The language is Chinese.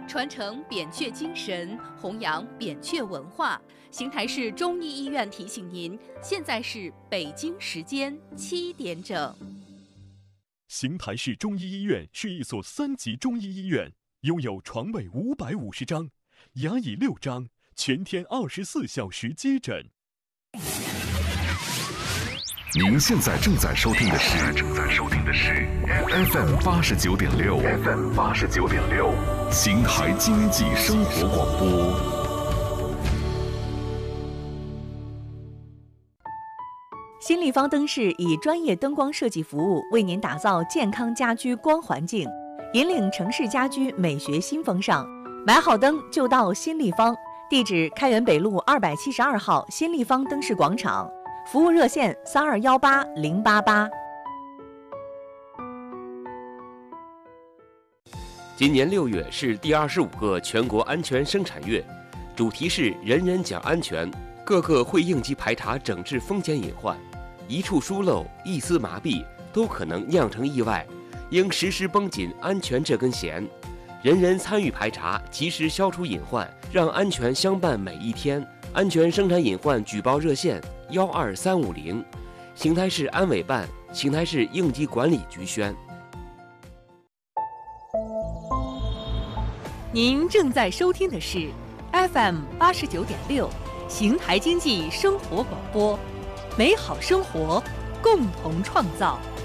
传承扁鹊精神，弘扬扁鹊文化。邢台市中医医院提醒您，现在是北京时间7点整。 邢台市中医医院是一所3级中医医院，拥有床位550张，牙椅6张，全天24小时接诊。 您现在正在收听的是 FM 89.6，邢台经济生活广播。 新立方灯饰以专业灯光设计服务为您打造健康家居光环境，引领城市家居美学新风尚。买好灯就到新立方，地址开元北路272号新立方灯饰广场，服务热线3218-088。 今年6月是第25个全国安全生产月，主题是人人讲安全，各个会应急排查整治风险隐患，一处疏漏、一丝麻痹都可能酿成意外，应时时绷紧安全这根弦，人人参与排查，及时消除隐患，让安全相伴每一天。安全生产隐患举报热线12350，邢台市安委办、邢台市应急管理局宣。 您正在收听的是 FM 89.6，邢台经济生活广播，美好生活共同创造。